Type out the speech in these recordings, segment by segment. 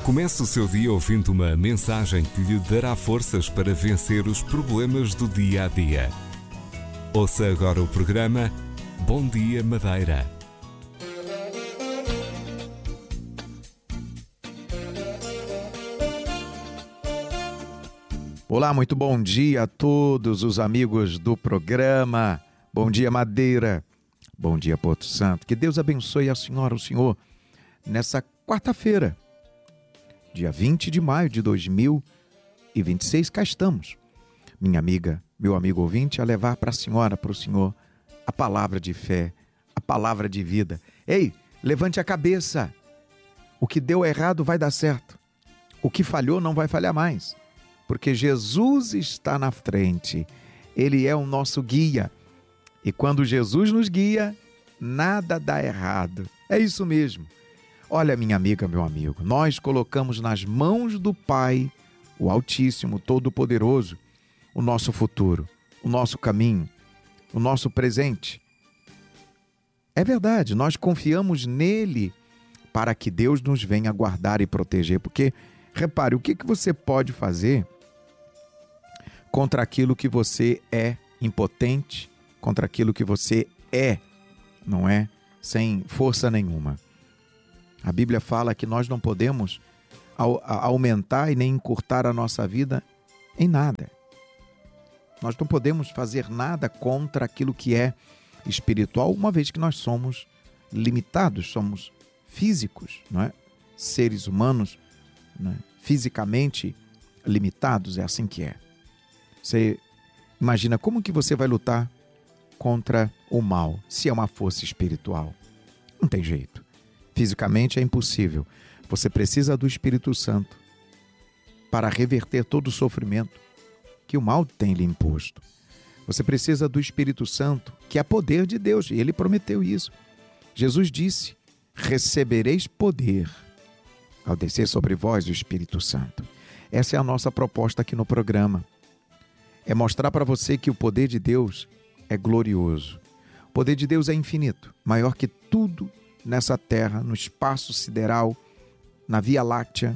Comece o seu dia ouvindo uma mensagem que lhe dará forças para vencer os problemas do dia a dia. Ouça agora o programa Bom Dia Madeira. Olá, muito bom dia a todos os amigos do programa. Bom dia, Madeira. Bom dia, Porto Santo. Que Deus abençoe a senhora, o senhor, nessa quarta-feira, dia 20 de maio de 2026. Cá estamos, minha amiga, meu amigo ouvinte, a levar para a senhora, para o senhor, a palavra de fé, a palavra de vida. Ei, levante a cabeça. O que deu errado vai dar certo. O que falhou não vai falhar mais. Porque Jesus está na frente. Ele é o nosso guia. E quando Jesus nos guia, nada dá errado. É isso mesmo. Olha, minha amiga, meu amigo, nós colocamos nas mãos do Pai, o Altíssimo, Todo-Poderoso, o nosso futuro, o nosso caminho, o nosso presente. É verdade, nós confiamos nele para que Deus nos venha guardar e proteger. Porque, repare, o que você pode fazer contra aquilo que você é impotente, contra aquilo que você é, não é? Sem força nenhuma. A Bíblia fala que nós não podemos aumentar e nem encurtar a nossa vida em nada. Nós não podemos fazer nada contra aquilo que é espiritual, uma vez que nós somos limitados, somos físicos, não é? Seres humanos, né? Fisicamente limitados, é assim que é. Você imagina como que você vai lutar contra o mal, se é uma força espiritual? Não tem jeito. Fisicamente é impossível. Você precisa do Espírito Santo para reverter todo o sofrimento que o mal tem lhe imposto. Você precisa do Espírito Santo, que é poder de Deus, e ele prometeu isso. Jesus disse: recebereis poder ao descer sobre vós o Espírito Santo. Essa é a nossa proposta aqui no programa. É mostrar para você que o poder de Deus é glorioso. O poder de Deus é infinito, maior que tudo nessa terra, no espaço sideral, na Via Láctea,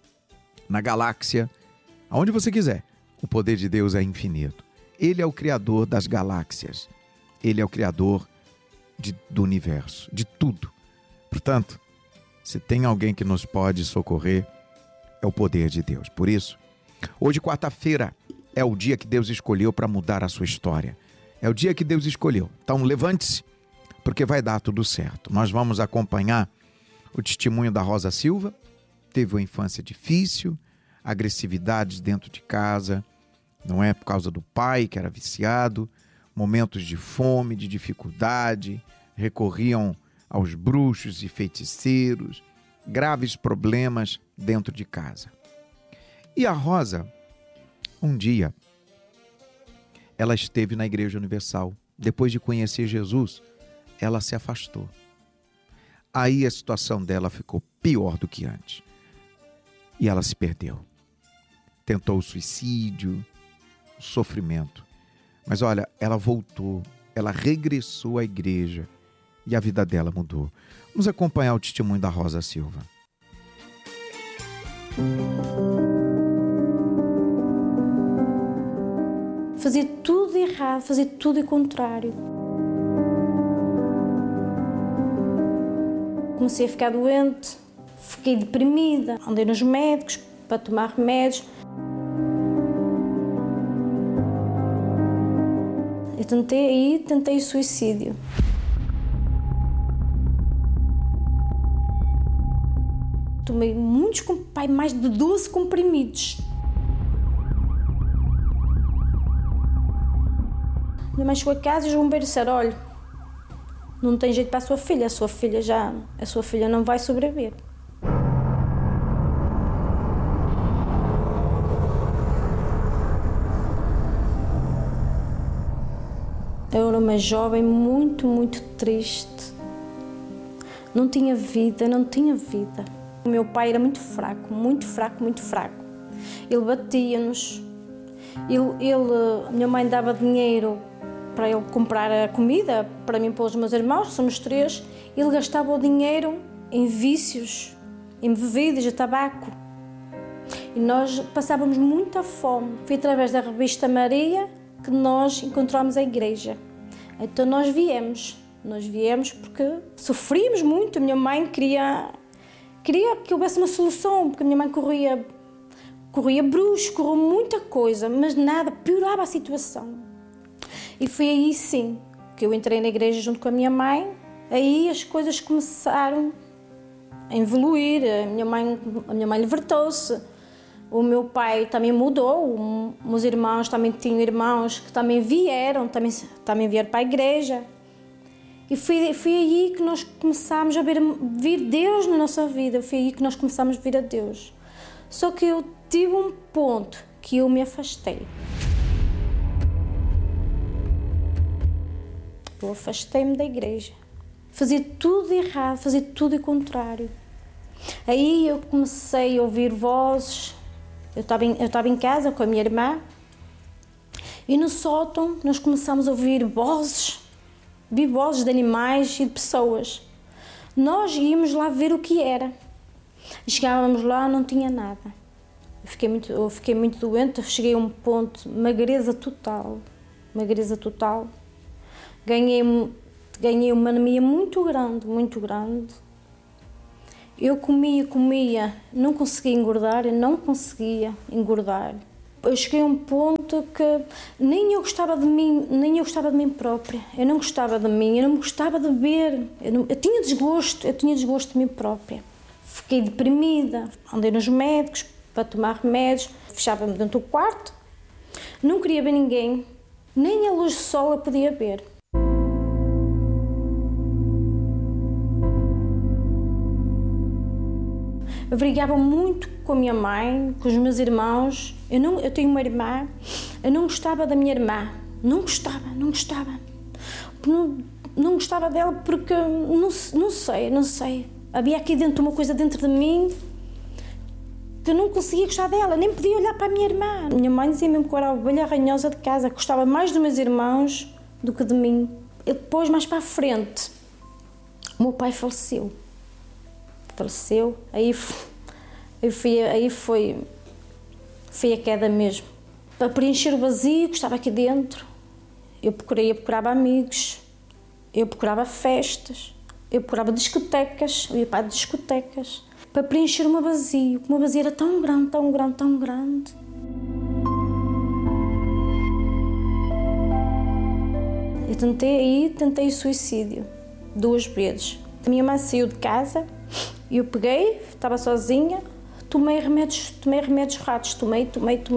na galáxia, aonde você quiser. O poder de Deus é infinito. Ele é o Criador das galáxias. Ele é o Criador do universo, de tudo. Portanto, se tem alguém que nos pode socorrer, é o poder de Deus. Por isso, hoje, quarta-feira, é o dia que Deus escolheu para mudar a sua história. É o dia que Deus escolheu. Então, levante-se, porque vai dar tudo certo. Nós vamos acompanhar o testemunho da Rosa Silva. Teve uma infância difícil, agressividades dentro de casa, não é? Por causa do pai, que era viciado, momentos de fome, de dificuldade, recorriam aos bruxos e feiticeiros, graves problemas dentro de casa. E a Rosa, um dia, ela esteve na Igreja Universal. Depois de conhecer Jesus, ela se afastou. Aí a situação dela ficou pior do que antes. E ela se perdeu. Tentou o suicídio, o sofrimento. Mas olha, ela voltou, ela regressou à igreja e a vida dela mudou. Vamos acompanhar o testemunho da Rosa Silva. Fazia tudo errado, fazia tudo ao contrário. Comecei a ficar doente, fiquei deprimida, andei nos médicos para tomar remédios. Eu tentei suicídio. Tomei mais de 12 comprimidos. Minha mãe chegou a casa e os bombeiros disseram: olha, não tem jeito para a sua filha não vai sobreviver. Eu era uma jovem muito triste. Não tinha vida. O meu pai era muito fraco. Ele batia-nos. Minha mãe dava dinheiro para ele comprar a comida para mim e para os meus irmãos, somos 3. Ele gastava o dinheiro em vícios, em bebidas, a tabaco. E nós passávamos muita fome. Foi através da revista Maria que nós encontramos a igreja. Então nós viemos porque sofríamos muito. A minha mãe queria que houvesse uma solução, porque a minha mãe corria bruxo, correu muita coisa, mas nada, piorava a situação. E foi aí sim que eu entrei na igreja junto com a minha mãe. Aí as coisas começaram a evoluir, a minha mãe libertou-se, o meu pai também mudou, meus irmãos também tinham irmãos que também vieram para a igreja. E foi aí que nós começámos a vir Deus na nossa vida, foi aí que nós começámos a vir a Deus. Só que eu tive um ponto que eu me afastei. Eu afastei-me da igreja. Fazia tudo errado, fazia tudo o contrário. Aí eu comecei a ouvir vozes. Eu estava em casa com a minha irmã e no sótão nós começámos a ouvir vozes de animais e de pessoas. Nós íamos lá ver o que era. Chegávamos lá, não tinha nada. Eu fiquei muito doente, cheguei a um ponto, magreza total. Ganhei uma anemia muito grande. Eu comia, não conseguia engordar, Eu cheguei a um ponto que nem eu gostava de mim própria. Eu não gostava de mim, eu não me gostava de ver. Eu tinha desgosto de mim própria. Fiquei deprimida, andei nos médicos para tomar remédios, fechava-me dentro do quarto, não queria ver ninguém, nem a luz do sol eu podia ver. Eu brigava muito com a minha mãe, com os meus irmãos. Eu tenho uma irmã, eu não gostava da minha irmã. Não gostava. Não gostava dela porque, não sei. Havia aqui dentro uma coisa dentro de mim que eu não conseguia gostar dela, nem podia olhar para a minha irmã. Minha mãe dizia mesmo que eu era a ovelha ranhosa de casa, que gostava mais dos meus irmãos do que de mim. E depois, mais para a frente, o meu pai faleceu, aí foi a queda mesmo. Para preencher o vazio que estava aqui dentro, eu procurava amigos, eu procurava festas, eu procurava discotecas, eu ia para discotecas, para preencher o meu vazio era tão grande. Eu tentei suicídio 2 vezes. A minha mãe saiu de casa, eu peguei, estava sozinha, tomei remédios raros, tomei.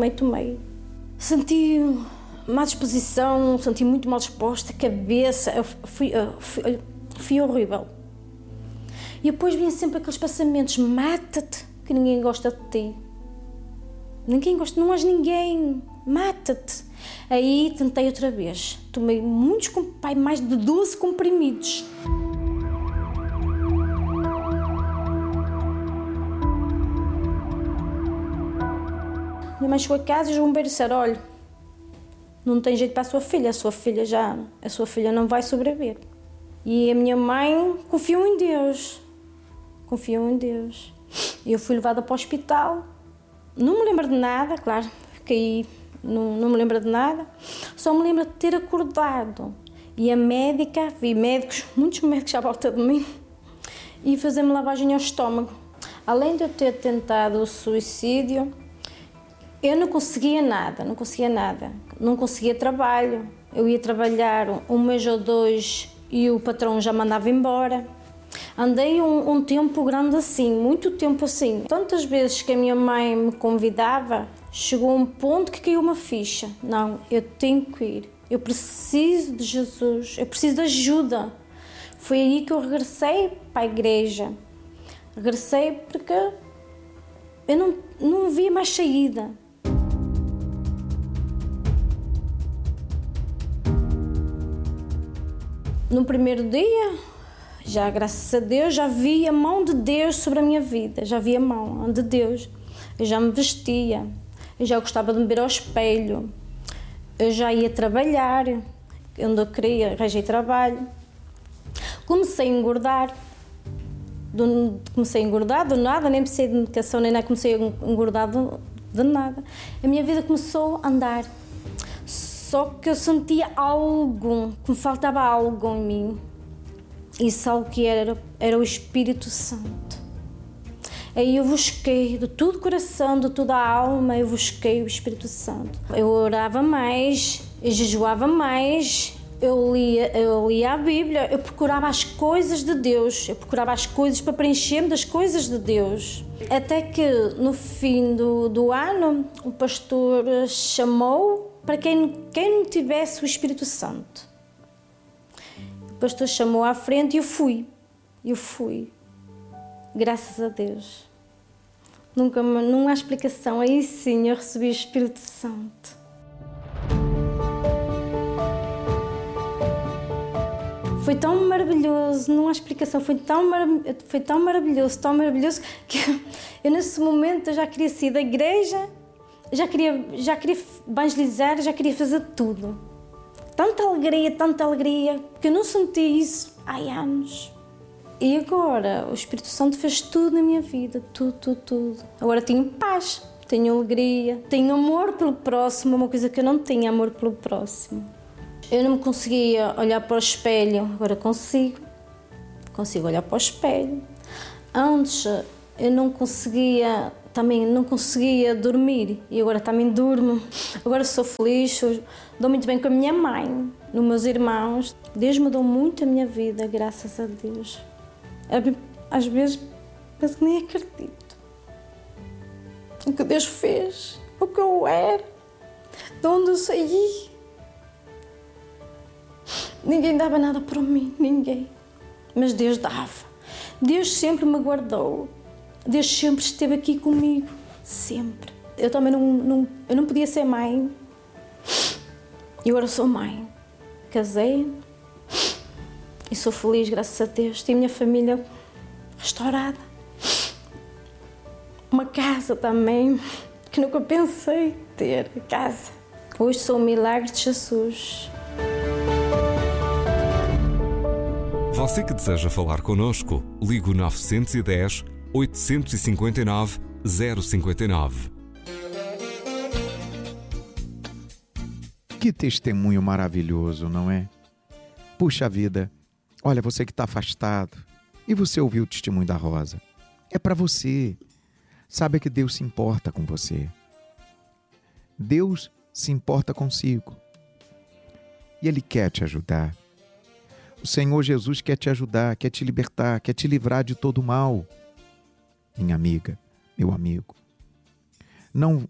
Senti má disposição, senti muito mal disposta, cabeça, fui horrível. E depois vinha sempre aqueles pensamentos, mata-te, que ninguém gosta de ti. Não és ninguém, mata-te. Aí tentei outra vez, tomei mais de 12 comprimidos. Minha mãe chegou a casa e os bombeiros disseram, olha, não tem jeito para a sua filha não vai sobreviver. E a minha mãe confiou em Deus. E eu fui levada para o hospital. Não me lembro de nada, claro, caí, não me lembro de nada. Só me lembro de ter acordado. E a médica, vi muitos médicos à volta de mim, e fazer-me lavagem ao estômago. Além de eu ter tentado o suicídio, eu não conseguia nada, não conseguia trabalho. Eu ia trabalhar 1 mês ou 2 e o patrão já mandava embora. Andei um tempo grande assim, muito tempo assim. Tantas vezes que a minha mãe me convidava, chegou um ponto que caiu uma ficha. Não, eu tenho que ir, eu preciso de Jesus, eu preciso de ajuda. Foi aí que eu regressei para a igreja. Regressei porque eu não via mais saída. No primeiro dia, já graças a Deus, já vi a mão de Deus sobre a minha vida, já vi a mão de Deus. Eu já me vestia, eu já gostava de me ver ao espelho, eu já ia trabalhar, onde eu queria, arranjei trabalho. Comecei a engordar, Comecei a engordar do nada, nem precisei de medicação, nem nada, comecei a engordar de nada. A minha vida começou a andar. Só que eu sentia algo, que me faltava algo em mim. Isso algo que era o Espírito Santo. Aí eu busquei, de todo o coração, de toda a alma, eu busquei o Espírito Santo. Eu orava mais, eu jejuava mais, eu lia a Bíblia, eu procurava as coisas de Deus, eu procurava as coisas para preencher-me das coisas de Deus. Até que no fim do ano, o pastor chamou para quem não tivesse o Espírito Santo. O pastor chamou à frente e eu fui. Graças a Deus. Não há explicação. Aí sim eu recebi o Espírito Santo. Foi tão maravilhoso, não há explicação, foi tão maravilhoso, que eu nesse momento eu já queria sair da igreja, já queria evangelizar, já queria fazer tudo. Tanta alegria, porque eu não senti isso há anos. E agora o Espírito Santo fez tudo na minha vida, tudo. Agora tenho paz, tenho alegria, tenho amor pelo próximo, uma coisa que eu não tinha, amor pelo próximo. Eu não me conseguia olhar para o espelho, agora consigo olhar para o espelho. Antes eu não conseguia dormir e agora também durmo. Agora sou feliz, dou muito bem com a minha mãe, os meus irmãos. Deus mudou muito a minha vida, graças a Deus. Às vezes penso que nem acredito o que Deus fez, o que eu era, de onde eu saí. Ninguém dava nada por mim, ninguém. Mas Deus dava. Deus sempre me guardou. Deus sempre esteve aqui comigo, sempre. Eu também não podia ser mãe. E agora sou mãe. Casei e sou feliz, graças a Deus. Tenho a minha família restaurada. Uma casa também, que nunca pensei ter, casa. Hoje sou um milagre de Jesus. Você que deseja falar connosco, ligue o 910 859 059. Que testemunho maravilhoso, não é? Puxa vida, olha, você que está afastado e você ouviu o testemunho da Rosa. É para você. Saiba que Deus se importa com você. Deus se importa consigo. E Ele quer te ajudar. O Senhor Jesus quer te ajudar, quer te libertar, quer te livrar de todo o mal. Minha amiga, meu amigo. Não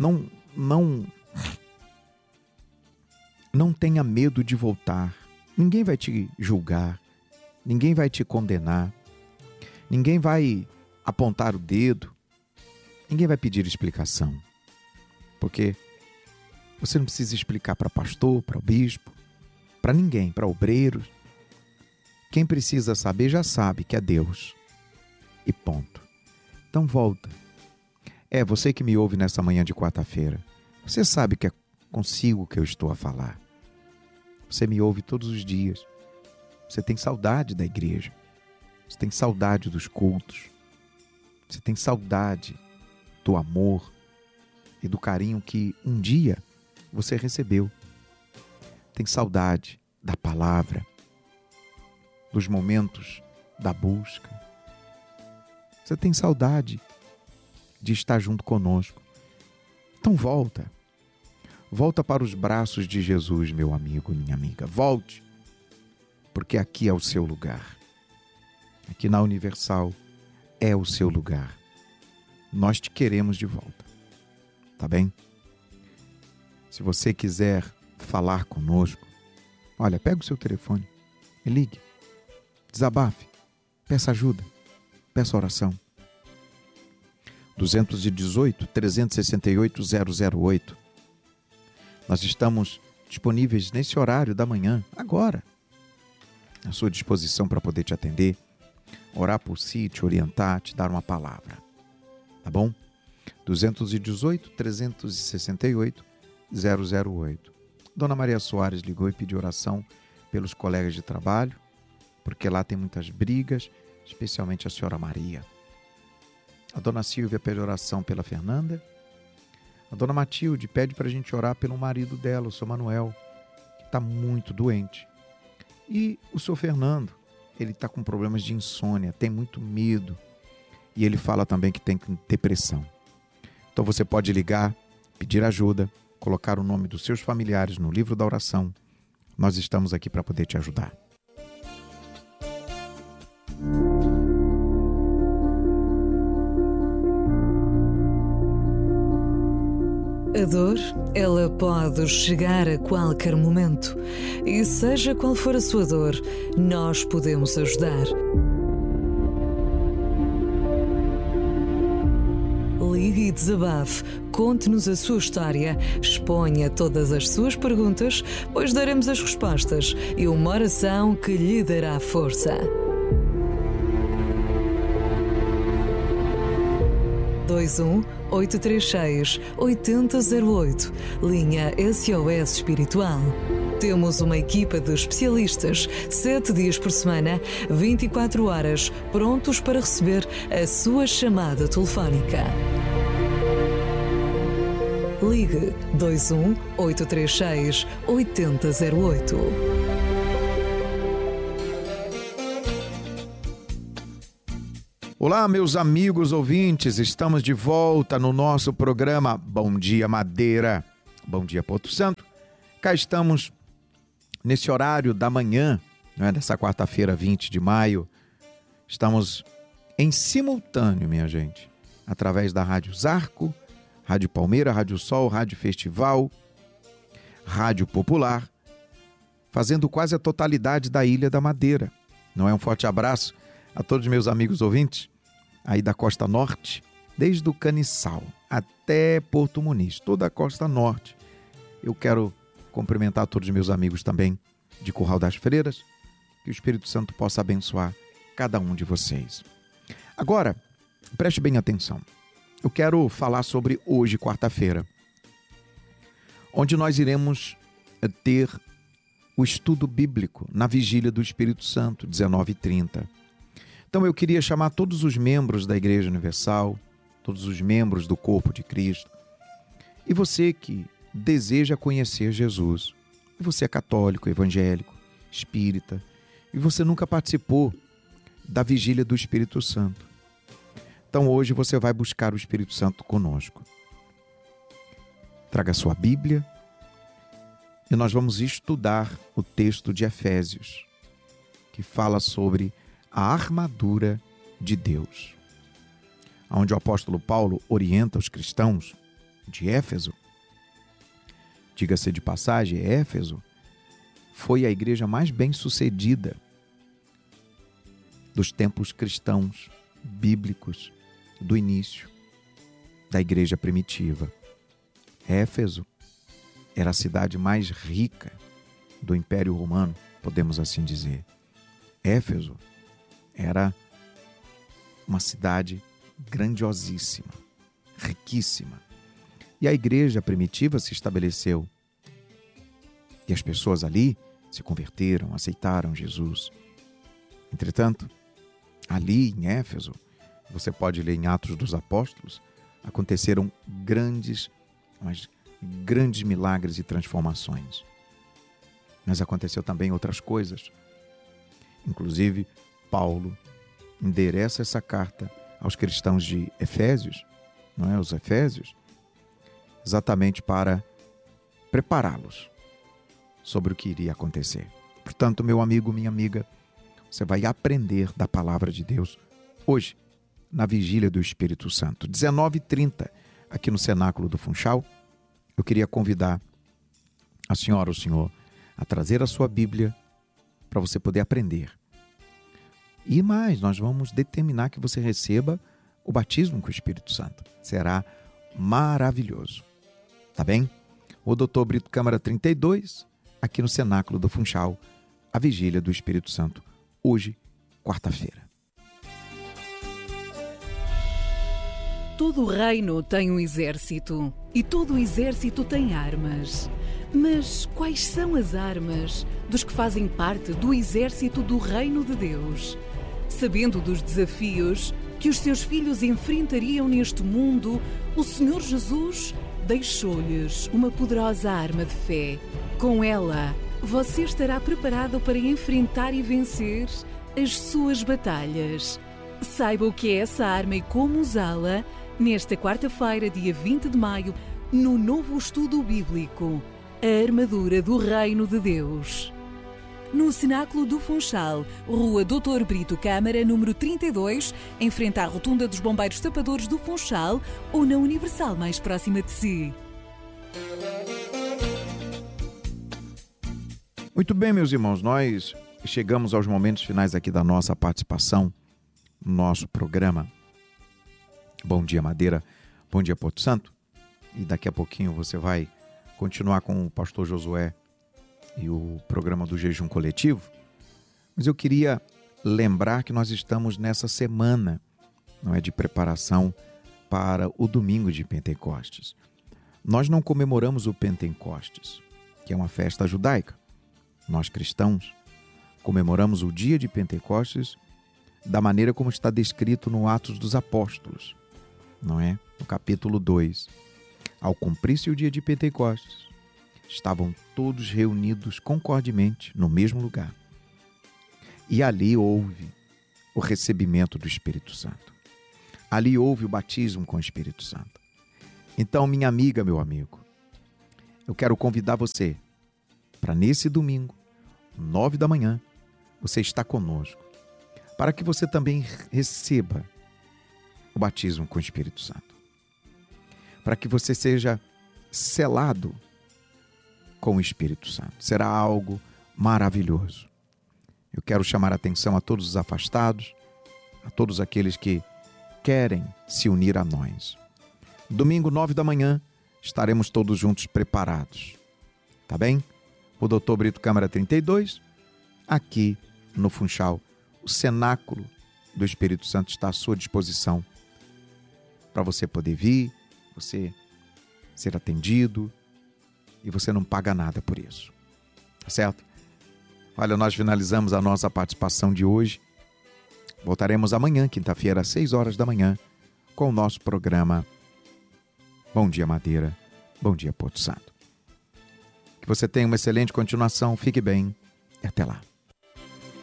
tenha medo de voltar. Ninguém vai te julgar. Ninguém vai te condenar. Ninguém vai apontar o dedo. Ninguém vai pedir explicação. Porque você não precisa explicar para pastor, para o bispo, para ninguém, para obreiros. Quem precisa saber já sabe que é Deus. E ponto. Então volta. Você que me ouve nessa manhã de quarta-feira. Você sabe que é consigo que eu estou a falar. Você me ouve todos os dias. Você tem saudade da igreja. Você tem saudade dos cultos. Você tem saudade do amor e do carinho que um dia você recebeu. Tem saudade da palavra, dos momentos da busca. Você tem saudade de estar junto conosco. Então volta. Volta para os braços de Jesus, meu amigo, minha amiga. Volte, porque aqui é o seu lugar. Aqui na Universal é o seu lugar. Nós te queremos de volta. Tá bem? Se você quiser falar conosco, olha, pega o seu telefone e ligue. Desabafe, peça ajuda, peça oração. 218-368-008. Nós estamos disponíveis nesse horário da manhã, agora, à sua disposição para poder te atender, orar por si, te orientar, te dar uma palavra. Tá bom? 218-368-008. Dona Maria Soares ligou e pediu oração pelos colegas de trabalho, porque lá tem muitas brigas especialmente a senhora Maria. A dona Silvia pede oração pela Fernanda. A dona Matilde pede para a gente orar pelo marido dela, o seu Manuel, que está muito doente. E o seu Fernando, ele está com problemas de insônia, tem muito medo. E ele fala também que tem depressão. Então você pode ligar, pedir ajuda, colocar o nome dos seus familiares no livro da oração. Nós estamos aqui para poder te ajudar. A dor, ela pode chegar a qualquer momento. E seja qual for a sua dor, nós podemos ajudar. Ligue e desabafe, conte-nos a sua história, exponha todas as suas perguntas, pois daremos as respostas e uma oração que lhe dará força. 21-836-8008, linha SOS Espiritual. Temos uma equipa de especialistas, 7 dias por semana, 24 horas, prontos para receber a sua chamada telefónica. Ligue 21-836-8008. Olá, meus amigos ouvintes, estamos de volta no nosso programa Bom Dia Madeira, Bom Dia Porto Santo. Cá estamos nesse horário da manhã, dessa quarta-feira, 20 de maio. Estamos em simultâneo, minha gente, através da Rádio Zarco, Rádio Palmeira, Rádio Sol, Rádio Festival, Rádio Popular, fazendo quase a totalidade da Ilha da Madeira. Não é? Um forte abraço a todos os meus amigos ouvintes, aí da Costa Norte, desde o Caniçal até Porto Muniz, toda a Costa Norte. Eu quero cumprimentar todos os meus amigos também de Curral das Freiras, que o Espírito Santo possa abençoar cada um de vocês. Agora, preste bem atenção. Eu quero falar sobre hoje, quarta-feira, onde nós iremos ter o estudo bíblico na Vigília do Espírito Santo, 19h30. Então eu queria chamar todos os membros da Igreja Universal, todos os membros do Corpo de Cristo, e você que deseja conhecer Jesus, e você é católico, evangélico, espírita, e você nunca participou da Vigília do Espírito Santo. Então hoje você vai buscar o Espírito Santo conosco. Traga sua Bíblia e nós vamos estudar o texto de Efésios, que fala sobre a armadura de Deus, onde o apóstolo Paulo orienta os cristãos de Éfeso. Diga-se de passagem, Éfeso foi a igreja mais bem-sucedida dos tempos cristãos bíblicos do início da igreja primitiva. Éfeso era a cidade mais rica do Império Romano, podemos assim dizer. Éfeso era uma cidade grandiosíssima, riquíssima. E a igreja primitiva se estabeleceu. E as pessoas ali se converteram, aceitaram Jesus. Entretanto, ali em Éfeso, você pode ler em Atos dos Apóstolos, aconteceram grandes milagres e transformações. Mas aconteceu também outras coisas. Inclusive, Paulo endereça essa carta aos cristãos de Efésios, não é? Os Efésios, exatamente para prepará-los sobre o que iria acontecer. Portanto, meu amigo, minha amiga, você vai aprender da palavra de Deus hoje, na Vigília do Espírito Santo, 19h30, aqui no Cenáculo do Funchal. Eu queria convidar a senhora ou o senhor a trazer a sua Bíblia para você poder aprender. E mais, nós vamos determinar que você receba o batismo com o Espírito Santo. Será maravilhoso. Tá bem? O Dr. Brito Câmara 32, aqui no Cenáculo do Funchal, a Vigília do Espírito Santo, hoje, quarta-feira. Todo o reino tem um exército e todo o exército tem armas. Mas quais são as armas dos que fazem parte do exército do reino de Deus? Sabendo dos desafios que os seus filhos enfrentariam neste mundo, o Senhor Jesus deixou-lhes uma poderosa arma de fé. Com ela, você estará preparado para enfrentar e vencer as suas batalhas. Saiba o que é essa arma e como usá-la nesta quarta-feira, dia 20 de maio, no novo estudo bíblico, a armadura do Reino de Deus. No Cenáculo do Funchal, Rua Dr. Brito Câmara, número 32, em frente à Rotunda dos Bombeiros Tapadores do Funchal, ou na Universal mais próxima de si. Muito bem, meus irmãos, nós chegamos aos momentos finais aqui da nossa participação no nosso programa. Bom dia, Madeira. Bom dia, Porto Santo. E daqui a pouquinho você vai continuar com o pastor Josué e o programa do Jejum Coletivo. Mas eu queria lembrar que nós estamos nessa semana, não é, de preparação para o domingo de Pentecostes. Nós não comemoramos o Pentecostes, que é uma festa judaica. Nós cristãos comemoramos o dia de Pentecostes da maneira como está descrito no Atos dos Apóstolos, não é? No capítulo 2. Ao cumprir-se o dia de Pentecostes, estavam todos reunidos concordemente no mesmo lugar. E ali houve o recebimento do Espírito Santo. Ali houve o batismo com o Espírito Santo. Então, minha amiga, meu amigo, eu quero convidar você para nesse domingo, 9 da manhã, você está conosco, para que você também receba o batismo com o Espírito Santo. Para que você seja selado com o Espírito Santo. Será algo maravilhoso. Eu quero chamar a atenção a todos os afastados, a todos aqueles que querem se unir a nós. Domingo, 9 da manhã, estaremos todos juntos preparados. Tá bem? O Dr. Brito Câmara 32, aqui no Funchal. O cenáculo do Espírito Santo está à sua disposição para você poder vir, você ser atendido, e você não paga nada por isso. Tá certo? Olha, nós finalizamos a nossa participação de hoje. Voltaremos amanhã, quinta-feira, às 6 horas da manhã, com o nosso programa Bom Dia Madeira, Bom Dia Porto Santo. Que você tenha uma excelente continuação, fique bem e até lá.